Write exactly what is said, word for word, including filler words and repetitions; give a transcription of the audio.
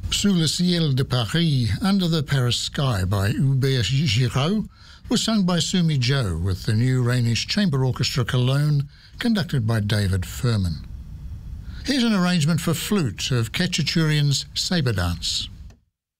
Sous le ciel de Paris, Under the Paris Sky by Hubert Giraud was sung by Sumi Jo with the new Rhenish Chamber Orchestra Cologne, conducted by David Furman. Here's an arrangement for flute of Khachaturian's Sabre Dance.